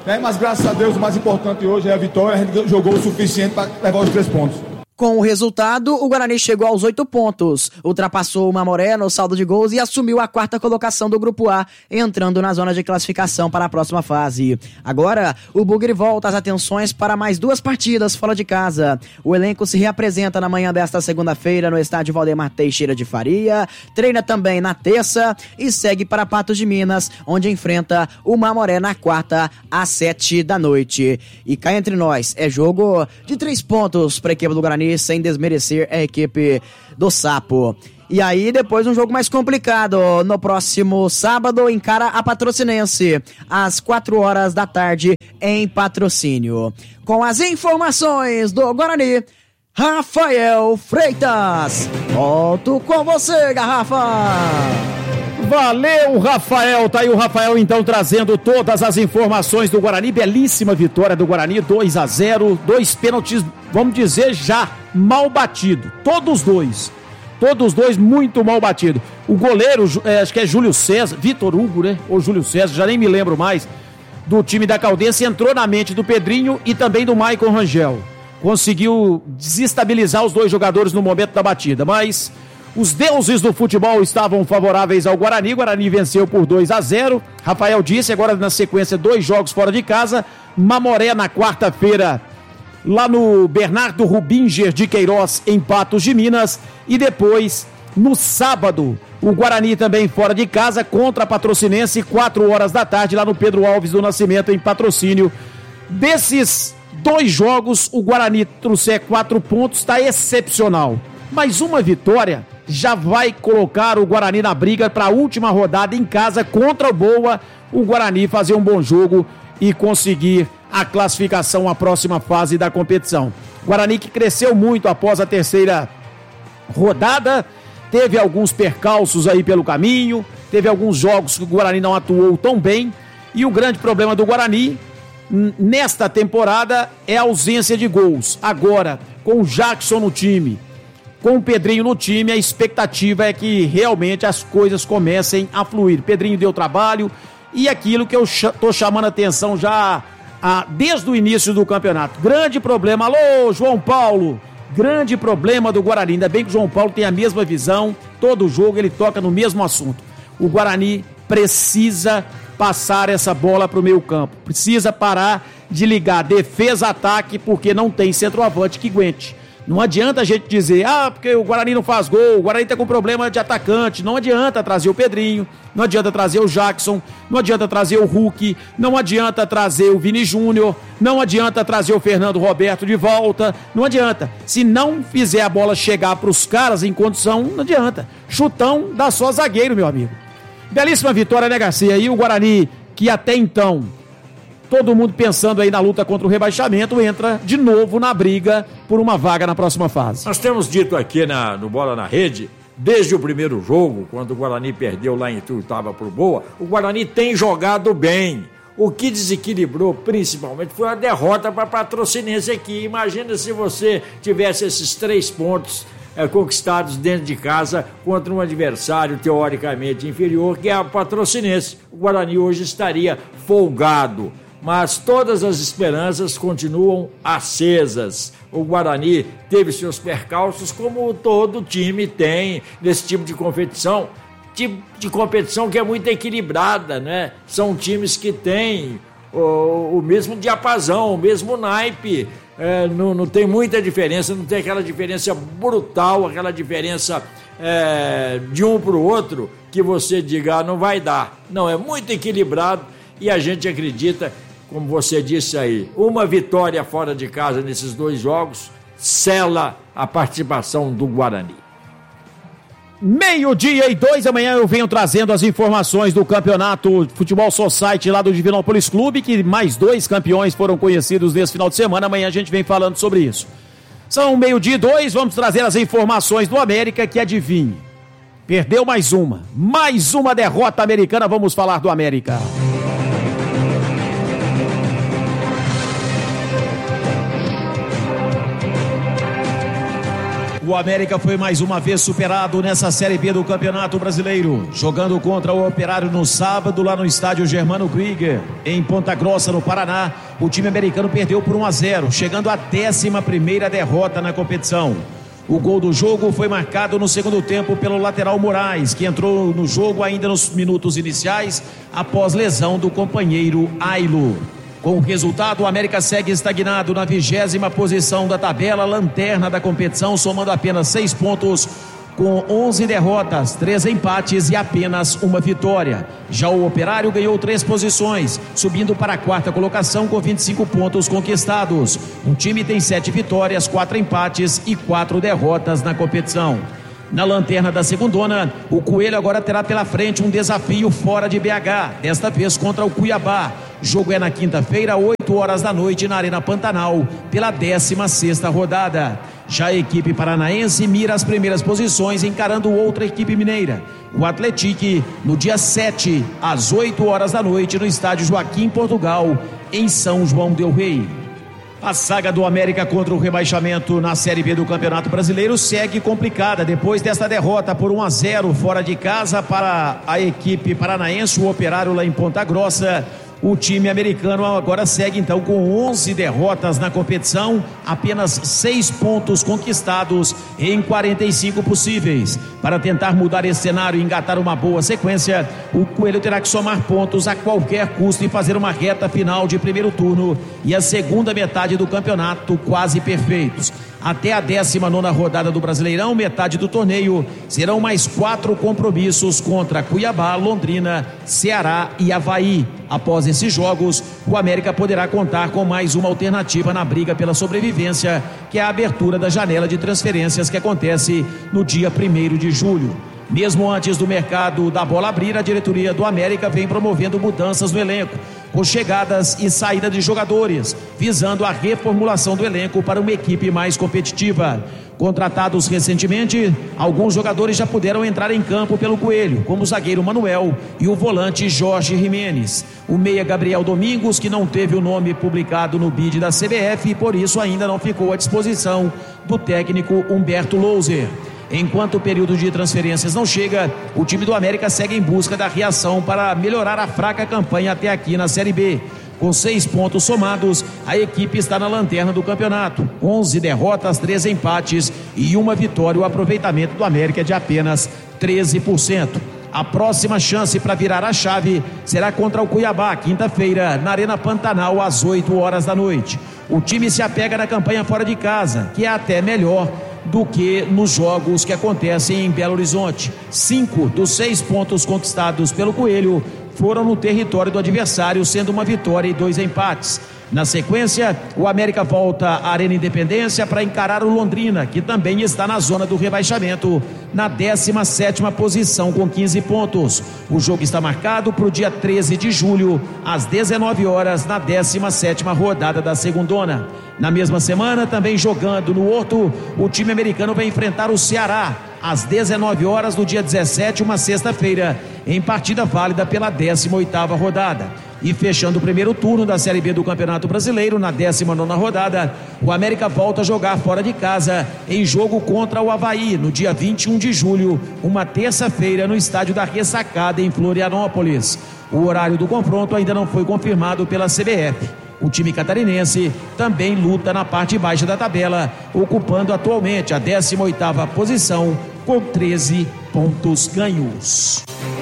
né? Mas graças a Deus o mais importante hoje é a vitória, a gente jogou o suficiente para levar os três pontos. Com o resultado, o Guarani chegou aos oito pontos, ultrapassou o Mamoré no saldo de gols e assumiu a quarta colocação do Grupo A, entrando na zona de classificação para a próxima fase. Agora, o Bugre volta as atenções para mais duas partidas fora de casa. O elenco se reapresenta na manhã desta segunda-feira no estádio Valdemar Teixeira de Faria, treina também na terça e segue para Patos de Minas, onde enfrenta o Mamoré na quarta às sete da noite. E cá entre nós, é jogo de três pontos para a equipe do Guarani, sem desmerecer a equipe do Sapo. E aí, depois um jogo mais complicado. No próximo sábado, encara a Patrocinense, às quatro horas da tarde, em Patrocínio. Com as informações do Guarani, Rafael Freitas. Volto com você, Garrafa. Valeu, Rafael. Tá aí o Rafael, então, trazendo todas as informações do Guarani. Belíssima vitória do Guarani, dois a zero. Dois pênaltis, vamos dizer, já mal batido. Todos dois. Todos dois muito mal batido. O goleiro, é, acho que é Júlio César, Vitor Hugo, né? Ou Júlio César, já nem me lembro mais, do time da Caldense, entrou na mente do Pedrinho e também do Maicon Rangel. Conseguiu desestabilizar os dois jogadores no momento da batida, mas os deuses do futebol estavam favoráveis ao Guarani. O Guarani venceu por dois a zero. Rafael disse, agora na sequência, dois jogos fora de casa. Mamoré na quarta-feira, lá no Bernardo Rubinger de Queiroz, em Patos de Minas. E depois, no sábado, o Guarani também fora de casa contra a Patrocinense, quatro horas da tarde, lá no Pedro Alves do Nascimento, em Patrocínio. Desses dois jogos, o Guarani trouxe quatro pontos, está excepcional. Mais uma vitória já vai colocar o Guarani na briga para a última rodada em casa contra o Boa. O Guarani fazer um bom jogo e conseguir a classificação à próxima fase da competição. Guarani que cresceu muito após a terceira rodada, teve alguns percalços aí pelo caminho, teve alguns jogos que o Guarani não atuou tão bem, e o grande problema do Guarani nesta temporada é a ausência de gols. Agora, com o Jackson no time, com o Pedrinho no time, a expectativa é que realmente as coisas comecem a fluir. Pedrinho deu trabalho, e aquilo que eu estou chamando a atenção já a, desde o início do campeonato. Grande problema, alô, João Paulo, grande problema do Guarani. Ainda bem que o João Paulo tem a mesma visão, todo jogo ele toca no mesmo assunto. O Guarani precisa passar essa bola para o meio campo, precisa parar de ligar defesa-ataque, porque não tem centroavante que aguente. Não adianta a gente dizer, ah, porque o Guarani não faz gol, o Guarani tá com problema de atacante. Não adianta trazer o Pedrinho, não adianta trazer o Jackson, não adianta trazer o Hulk, não adianta trazer o Vini Júnior, não adianta trazer o Fernando Roberto de volta, não adianta. Se não fizer a bola chegar pros caras em condição, não adianta. Chutão dá só zagueiro, meu amigo. Belíssima vitória, né, Garcia? E o Guarani, que até então todo mundo pensando aí na luta contra o rebaixamento, entra de novo na briga por uma vaga na próxima fase. Nós temos dito aqui na, no Bola na Rede, desde o primeiro jogo, quando o Guarani perdeu lá em Itu, estava pro Boa, o Guarani tem jogado bem. O que desequilibrou principalmente foi a derrota para a Patrocinense aqui. Imagina se você tivesse esses três pontos é, conquistados dentro de casa contra um adversário teoricamente inferior, que é a Patrocinense. O Guarani hoje estaria folgado. Mas todas as esperanças continuam acesas. O Guarani teve seus percalços, como todo time tem nesse tipo de competição, tipo de competição que é muito equilibrada, né? São times que têm o, o mesmo diapasão, o mesmo naipe, é, não, não tem muita diferença, não tem aquela diferença brutal, aquela diferença é, de um para o outro, que você diga, ah, não vai dar. Não, é muito equilibrado e a gente acredita, como você disse aí, uma vitória fora de casa nesses dois jogos sela a participação do Guarani. Meio-dia e dois, amanhã eu venho trazendo as informações do campeonato Futebol Society lá do Divinópolis Clube, que mais dois campeões foram conhecidos nesse final de semana. Amanhã a gente vem falando sobre isso. São meio-dia e dois, vamos trazer as informações do América, que adivinhe, perdeu mais uma, mais uma derrota americana. Vamos falar do América. O América foi mais uma vez superado nessa Série B do Campeonato Brasileiro, jogando contra o Operário no sábado lá no estádio Germano Krieger, em Ponta Grossa, no Paraná. O time americano perdeu por um a zero, chegando à décima primeira derrota na competição. O gol do jogo foi marcado no segundo tempo pelo lateral Moraes, que entrou no jogo ainda nos minutos iniciais, após lesão do companheiro Ailo. Com o resultado, o América segue estagnado na vigésima posição da tabela, lanterna da competição, somando apenas seis pontos, com onze derrotas, três empates e apenas uma vitória. Já o Operário ganhou três posições, subindo para a quarta colocação com vinte e cinco pontos conquistados. O time tem sete vitórias, quatro empates e quatro derrotas na competição. Na lanterna da segundona, o Coelho agora terá pela frente um desafio fora de B H, desta vez contra o Cuiabá. O jogo é na quinta-feira, oito horas da noite, na Arena Pantanal, pela décima sexta rodada. Já a equipe paranaense mira as primeiras posições, encarando outra equipe mineira, o Atlético, no dia sete, às oito horas da noite, no estádio Joaquim Portugal, em São João del Rei. A saga do América contra o rebaixamento na Série B do Campeonato Brasileiro segue complicada depois desta derrota por um a zero fora de casa para a equipe paranaense, o Operário lá em Ponta Grossa. O time americano agora segue então com onze derrotas na competição, apenas seis pontos conquistados em quarenta e cinco possíveis. Para tentar mudar esse cenário e engatar uma boa sequência, o Coelho terá que somar pontos a qualquer custo e fazer uma reta final de primeiro turno e a segunda metade do campeonato quase perfeitos. Até a décima nona rodada do Brasileirão, metade do torneio, serão mais quatro compromissos contra Cuiabá, Londrina, Ceará e Avaí. Após esses jogos, o América poderá contar com mais uma alternativa na briga pela sobrevivência, que é a abertura da janela de transferências que acontece no dia primeiro de julho. Mesmo antes do mercado da bola abrir, a diretoria do América vem promovendo mudanças no elenco, com chegadas e saída de jogadores, visando a reformulação do elenco para uma equipe mais competitiva. Contratados recentemente, alguns jogadores já puderam entrar em campo pelo Coelho, como o zagueiro Manuel e o volante Jorge Jimenez. O meia Gabriel Domingos, que não teve o nome publicado no bid da C B F e por isso ainda não ficou à disposição do técnico Humberto Louser. Enquanto o período de transferências não chega, o time do América segue em busca da reação para melhorar a fraca campanha até aqui na Série B. Com seis pontos somados, a equipe está na lanterna do campeonato. onze derrotas, três empates e uma vitória. O aproveitamento do América é de apenas treze por cento. A próxima chance para virar a chave será contra o Cuiabá, quinta-feira, na Arena Pantanal, às oito horas da noite. O time se apega na campanha fora de casa, que é até melhor do que nos jogos que acontecem em Belo Horizonte. Cinco dos seis pontos conquistados pelo Coelho foram no território do adversário, sendo uma vitória e dois empates. Na sequência, o América volta à Arena Independência para encarar o Londrina, que também está na zona do rebaixamento, na décima sétima posição com quinze pontos. O jogo está marcado para o dia treze de julho, às dezenove horas, na décima sétima rodada da segundona. Na mesma semana, também jogando no Horto, o time americano vai enfrentar o Ceará, às dezenove horas do dia dezessete, uma sexta-feira, em partida válida pela décima oitava rodada. E fechando o primeiro turno da Série B do Campeonato Brasileiro, na décima nona rodada, o América volta a jogar fora de casa, em jogo contra o Avaí, no dia vinte e um de julho, uma terça-feira, no estádio da Ressacada, em Florianópolis. O horário do confronto ainda não foi confirmado pela C B F. O time catarinense também luta na parte baixa da tabela, ocupando atualmente a décima oitava posição, com treze pontos ganhos.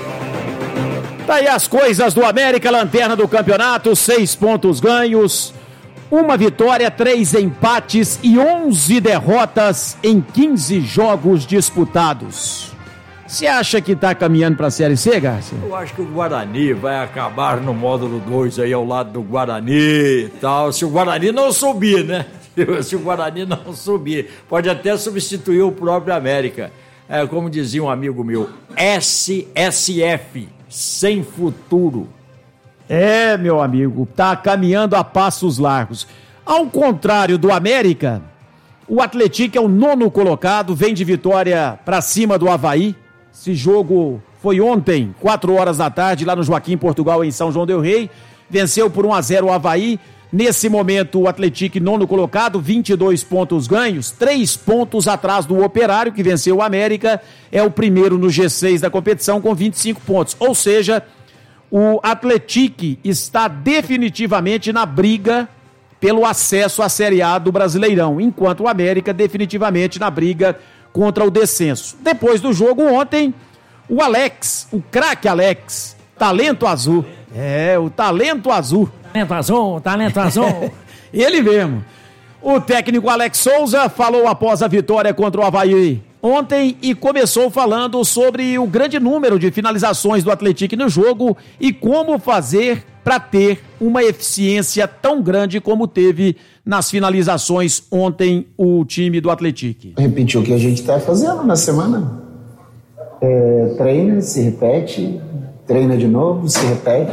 Tá aí as coisas do América, lanterna do campeonato, seis pontos ganhos, uma vitória, três empates e onze derrotas em quinze jogos disputados. Você acha que tá caminhando para a Série C, Garcia? Eu acho que o Guarani vai acabar no módulo dois aí ao lado do Guarani e tal, se o Guarani não subir, né? Se o Guarani não subir, pode até substituir o próprio América. É, como dizia um amigo meu, S S F. Sem futuro. É, meu amigo, tá caminhando a passos largos. Ao contrário do América, o Atlético é o nono colocado, vem de vitória para cima do Avaí. Esse jogo foi ontem, quatro horas da tarde, lá no Joaquim Portugal, em São João del Rei. Venceu por um a zero o Avaí. Nesse momento, o Atlético nono colocado, vinte e dois pontos ganhos, três pontos atrás do Operário, que venceu o América, é o primeiro no G seis da competição com vinte e cinco pontos. Ou seja, o Atlético está definitivamente na briga pelo acesso à Série A do Brasileirão, enquanto o América definitivamente na briga contra o descenso. Depois do jogo ontem, o Alex, o craque Alex, talento azul, é, o talento azul. Talento azul, talento azul. Ele mesmo. O técnico Alex Souza falou após a vitória contra o Avaí ontem e começou falando sobre o grande número de finalizações do Atlético no jogo e como fazer para ter uma eficiência tão grande como teve nas finalizações ontem o time do Atlético. Repetir o que a gente está fazendo na semana. É, treina, se repete, treina de novo, se repete.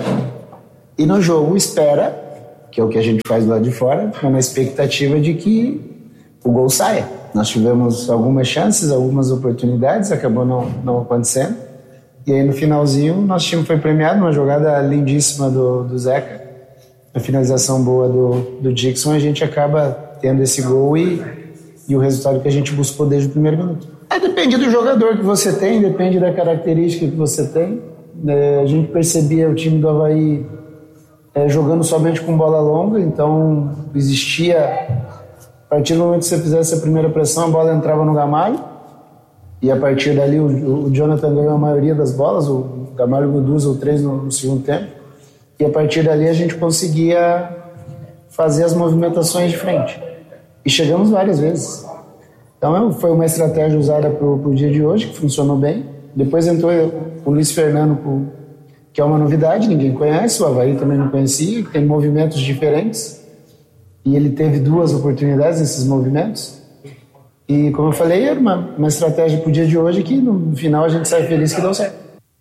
E no jogo espera, que é o que a gente faz do lado de fora, na expectativa de que o gol saia. Nós tivemos algumas chances, algumas oportunidades, acabou não, não acontecendo. E aí no finalzinho, nosso time foi premiado, uma jogada lindíssima do, do Zeca, a finalização boa do, do Dixon, a gente acaba tendo esse gol e, e o resultado que a gente buscou desde o primeiro minuto. É, depende do jogador que você tem, depende da característica que você tem. É, a gente percebia o time do Avaí é, jogando somente com bola longa, então existia... A partir do momento que você fizesse a primeira pressão, a bola entrava no Gamalho, e a partir dali o, o Jonathan ganhou a maioria das bolas, o Gamalho ganhou duas ou três no, no segundo tempo, e a partir dali a gente conseguia fazer as movimentações de frente. E chegamos várias vezes. Então foi uma estratégia usada para o dia de hoje, que funcionou bem. Depois entrou o Luiz Fernando, pro, que é uma novidade, ninguém conhece, o Avaí também não conhecia, que tem movimentos diferentes. E ele teve duas oportunidades nesses movimentos. E, como eu falei, era uma, uma estratégia pro dia de hoje que no final a gente sai feliz que deu certo.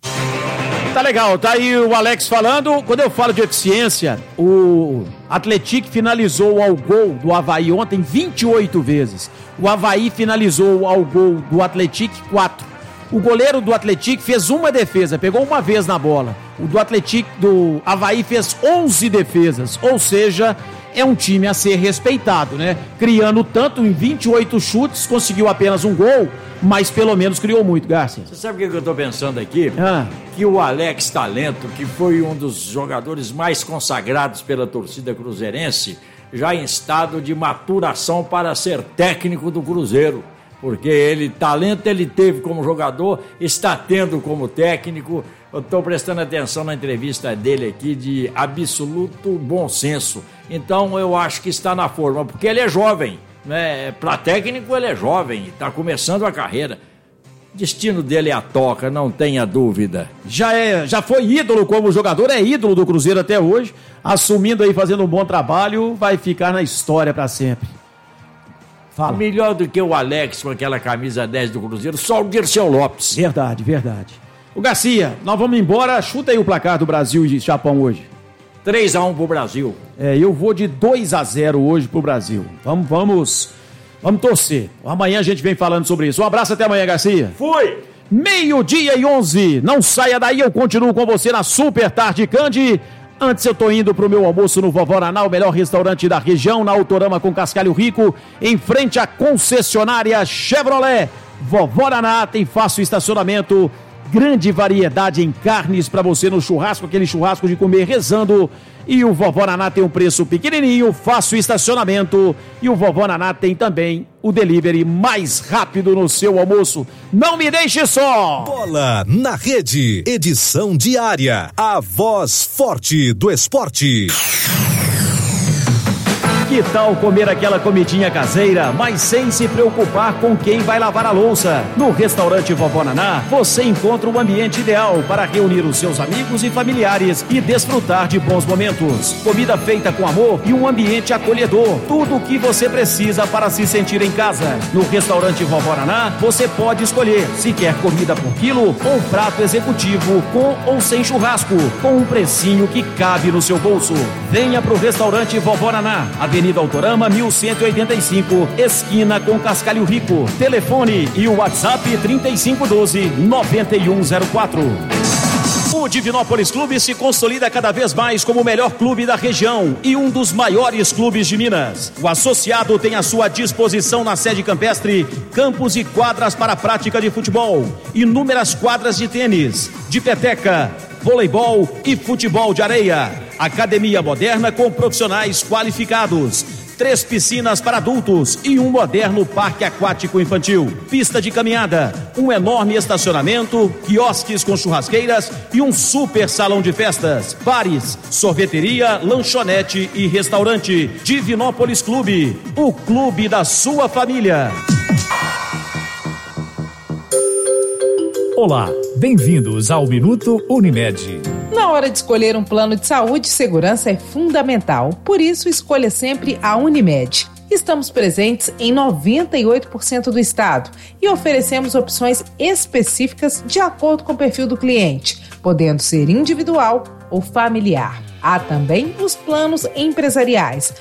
Tá legal, tá aí o Alex falando. Quando eu falo de eficiência, o Atlético finalizou ao gol do Avaí ontem vinte e oito vezes. O Avaí finalizou ao gol do Atlético quatro. O goleiro do Atlético fez uma defesa, pegou uma vez na bola. O do Atlético, do Avaí, fez onze defesas, ou seja... É um time a ser respeitado, né? Criando tanto em vinte e oito chutes, conseguiu apenas um gol, mas pelo menos criou muito, Garcia. Você sabe o que eu tô pensando aqui? Ah. Que o Alex Talento, que foi um dos jogadores mais consagrados pela torcida cruzeirense, já em estado de maturação para ser técnico do Cruzeiro. Porque ele, talento ele teve como jogador, está tendo como técnico. Eu estou prestando atenção na entrevista dele aqui de absoluto bom senso. Então eu acho que está na forma, porque ele é jovem, né? Para técnico ele é jovem, está começando a carreira. O destino dele é a toca, não tenha dúvida. Já, é, já foi ídolo como jogador, é ídolo do Cruzeiro até hoje, assumindo aí, fazendo um bom trabalho, vai ficar na história para sempre. Fala. Melhor do que o Alex com aquela camisa dez do Cruzeiro, só o Dirceu Lopes. Verdade, verdade. O Garcia, nós vamos embora, chuta aí o placar do Brasil e Japão hoje. três a um pro Brasil. É, eu vou de dois a zero hoje pro Brasil. Vamos, vamos, vamos torcer. Amanhã a gente vem falando sobre isso. Um abraço, até amanhã, Garcia. Fui! Meio-dia e onze. Não saia daí, eu continuo com você na Super Tarde Candi. Antes eu tô indo pro meu almoço no Vovó Naná, o melhor restaurante da região, na Autorama com Cascalho Rico, em frente à concessionária Chevrolet. Vovó Naná tem fácil estacionamento, grande variedade em carnes para você no churrasco, aquele churrasco de comer rezando. E o Vovó Naná tem um preço pequenininho, fácil estacionamento. E o Vovó Naná tem também o delivery mais rápido no seu almoço. Não me deixe só! Bola na Rede, edição diária. A voz forte do esporte. Que tal comer aquela comidinha caseira, mas sem se preocupar com quem vai lavar a louça? No restaurante Vovó Naná, você encontra o ambiente ideal para reunir os seus amigos e familiares e desfrutar de bons momentos. Comida feita com amor e um ambiente acolhedor. Tudo o que você precisa para se sentir em casa. No restaurante Vovó Naná, você pode escolher se quer comida por quilo ou prato executivo com ou sem churrasco, com um precinho que cabe no seu bolso. Venha pro restaurante Vovó Naná, Avenida Autorama mil cento e oitenta e cinco, esquina com Cascalho Rico. Telefone e o WhatsApp trinta e cinco doze, noventa e um zero quatro. O Divinópolis Clube se consolida cada vez mais como o melhor clube da região e um dos maiores clubes de Minas. O associado tem à sua disposição na sede campestre campos e quadras para a prática de futebol, inúmeras quadras de tênis, de peteca, voleibol e futebol de areia, academia moderna com profissionais qualificados, três piscinas para adultos e um moderno parque aquático infantil, pista de caminhada, um enorme estacionamento, quiosques com churrasqueiras e um super salão de festas, bares, sorveteria, lanchonete e restaurante. Divinópolis Clube, o clube da sua família. Olá, bem-vindos ao Minuto Unimed. Na hora de escolher um plano de saúde, segurança é fundamental. Por isso, escolha sempre a Unimed. Estamos presentes em noventa e oito por cento do estado e oferecemos opções específicas de acordo com o perfil do cliente, podendo ser individual ou familiar. Há também os planos empresariais,